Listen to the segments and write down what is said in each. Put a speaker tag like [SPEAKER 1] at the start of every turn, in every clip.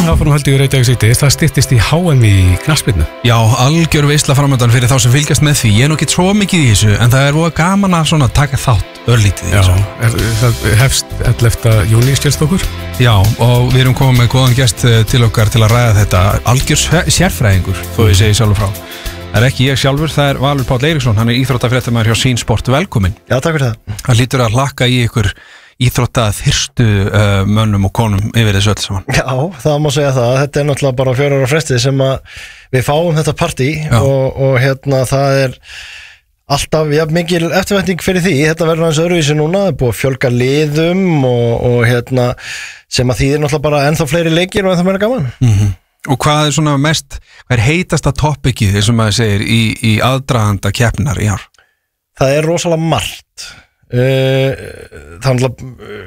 [SPEAKER 1] áfram held ég Reykjavík City. Það styttist í HM í knattspyrnu.
[SPEAKER 2] Já, algjör veisla framöndan fyrir þá sem fylgjast með því. Ég er nú ekki svo mikið í þessu, en það er voða gaman að svona taka þátt örlítið.
[SPEAKER 1] Já, það hefst 11. júní skilst okkur.
[SPEAKER 2] Já, og við erum komið með góðan gest til okkar til að ræða þetta. Algjör sérfræðingur, þó ég segi sjálfur frá. Það er ekki ég sjálfur, það er Valur Páll Eiríksson. Hann er íþróttafréttamaður hjá Sýn Sport. Velkomin.
[SPEAKER 3] Já, takk fyrir það.
[SPEAKER 2] Hann hlýtur að hlakka í ykkur íþróttaþyrstu mönnum og konum yfir þessu öll saman.
[SPEAKER 3] Já, það má segja það. Þetta er náttúrulega bara 4 ára frestið sem að við fáum þetta partí og hérna það er alltaf mikil eftirvænting fyrir því. Þetta verður aðeins öðruvísi núna, það er búið að fjölga liðum og hérna sem að þýðir náttúrulega bara ennþá fleiri leikir og ennþá meira gaman.
[SPEAKER 2] Og hvað er svona mest, hvað er heitasta toppikið þessum maður segir í aðdraganda keppnar í ár?
[SPEAKER 3] Það er rosalega margt. Þannig að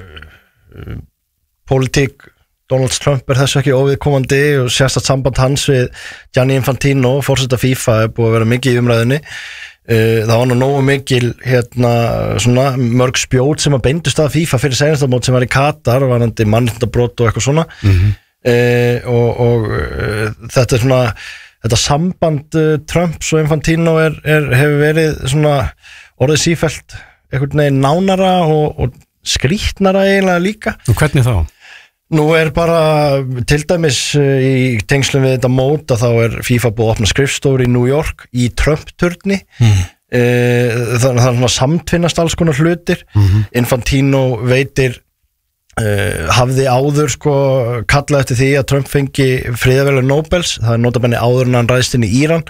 [SPEAKER 3] pólitík Donald Trump er þessu ekki óviðkomandi og sérstakt samband hans við Gianni Infantino, forseta FIFA, er búið að vera mikið í umræðinni. Það var nú nógu mikil svona mörg spjót sem að beindust að FIFA fyrir seinastamót sem var í Katar, varandi mannréttindabrot og eitthvað svona. Og þetta er svona þetta samband Trumps og Infantino hefur verið svona orðið sífellt einhvern veginn nánara og skrýtnara eiginlega líka.
[SPEAKER 1] Og hvernig þá?
[SPEAKER 3] Nú er bara til dæmis í tengslum við þetta mót að þá er FIFA búið að opna skrifstofur í New York í Trump-turni. Það er svona samtvinnast alls konar hlutir. Infantino veitir hafði áður kallað eftir því að Trump fengi friðarverðlaun Nóbels, það er notabenni áður en hann ræðst inn í Íran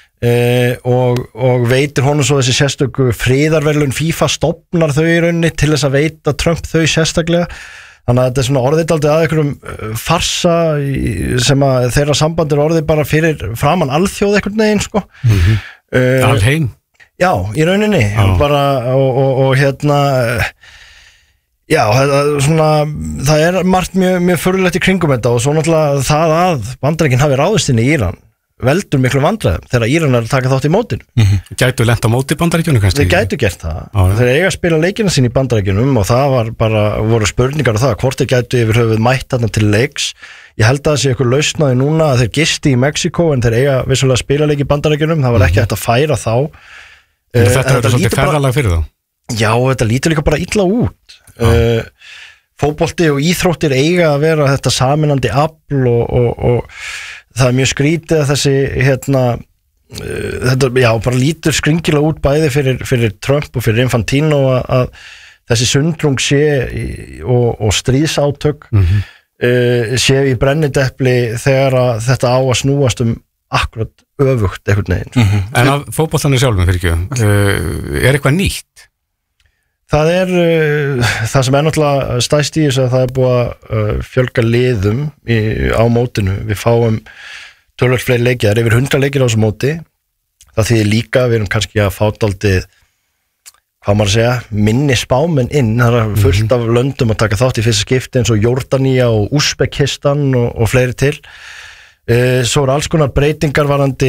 [SPEAKER 3] og veitir honum svo þessi sérstöku friðarverðlaun FIFA, stofnar þau í rauninni til þess að veita Trump þau sérstaklega, þannig að þetta er svona orðið aldrei að einhverjum farsa sem að þeirra samband er orðið bara fyrir framan alþjóð einhvern veginn
[SPEAKER 1] Alheim?
[SPEAKER 3] Já, í rauninni bara og hérna já, það er margt mjög furðulegt í kringum þetta og svo náttúrulega það að Bandaríkin hafi ráðist inn í Íran veldur miklu vandræðum þegar Íran er að taka þátt í mótinu.
[SPEAKER 1] Gætu lent á móti Bandaríkjunum kannski?
[SPEAKER 3] Þeir gætu gert það. Þeir eiga að spila leikina sín í Bandaríkjunum og það var bara, voru spurningar á það hvort þeir gætu yfir höfuð mætt þarna til leiks. Ég held að það sé eitthvað lausnaði núna að þeir gisti í Mexíkó en þeir eiga vissulega að spila leik í Bandaríkjunum, það var ekki hægt að færa þá.
[SPEAKER 1] Þetta er svolítið ferðalag fyrir þá?
[SPEAKER 3] Já, þetta lítur líka bara illa út. Fótbolti og íþróttir eiga að vera þetta saminandi afl og það er mjög skrítið að þessi þetta, já, bara lítur skringilega út bæði fyrir Trump og fyrir Infantino að þessi sundrung sé og stríðsátök sé í brennidepli þegar að þetta á að snúast akkurat öfugt einhvern veginn.
[SPEAKER 1] En af fótboltanum sjálfum fyrir ekki, er eitthvað nýtt?
[SPEAKER 3] Það er það sem er náttúrulega stæst í þess að það er búið að fjölga liðum á mótinu. Við fáum tölvöld fleiri leikir, það er yfir 100 leikir á þessu móti. Það þýðir líka, við erum kannski að fá dálítið, hvað maður að segja, minni spámenn inn. Það er fullt af löndum að taka þátt í fyrsta skipti eins og Jórdanía og Úsbekistan og fleiri til. Svo er alls konar breytingar varandi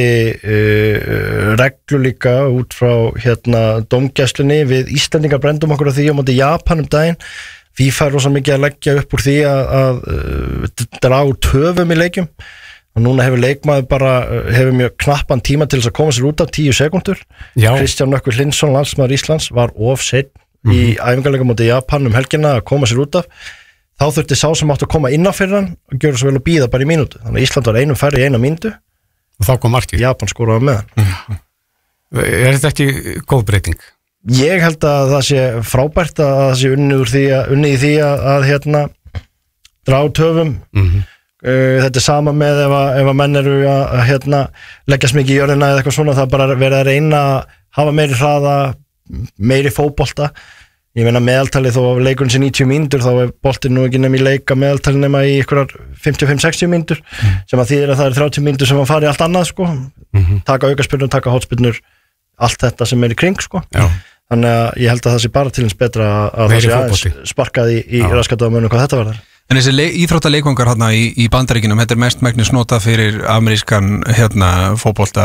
[SPEAKER 3] reglu líka út frá dómgæslunni. Við Íslendingar brendum okkur á því á móti Japan daginn. FIFA er rosa mikið að leggja upp úr því að draga úr töfum í leikjum og núna hefur leikmaður bara mjög knappan tíma til þess að koma sér út af 10 sekúndur. Kristján Nökkvi Hlynsson, landsmaður Íslands, var of seinn í æfingarleikum móti Japan helgina að koma sér út af. Þá þurfti sá sem átt að koma inn á fyrir hann og gjöra svo vel að bíða bara í mínútu. Þannig að Ísland var einum færri í 1 mínútu.
[SPEAKER 1] Og þá kom markið?
[SPEAKER 3] Japan skoraði með hann.
[SPEAKER 1] Er þetta ekki góð breyting?
[SPEAKER 3] Ég held að það sé frábært að það sé unnið í því að draga töfum. Þetta er sama með ef að menn eru að leggjast mikið í jörðina eða eitthvað svona, það er bara verið að reyna að hafa meiri hraða, meiri fótbolta. Ég meina meðaltalið þó að leikurinn sé 90 mínútur þá er boltinn nú ekki nema í leika meðaltalið nema í einhverjar 55-60 mínútur sem að þýðir að það er 30 mínútur sem að fara í allt annað taka aukaspyrnur, taka hotspyrnur, allt þetta sem er í kring þannig að ég held að það sé bara til eins betra að það sé aðeins sparkað í raskataðamönnum hvað þetta verður.
[SPEAKER 2] En þessi íþróttaleikvangar hérna í Bandaríkjunum, þetta er mest megnis notað fyrir amerískan fótbolta